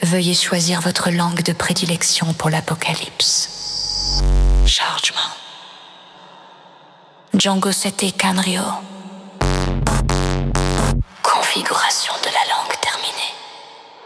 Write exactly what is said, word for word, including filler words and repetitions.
Veuillez choisir votre langue de prédilection pour l'Apocalypse. Chargement. Django Sete Canrio. Configuration de la langue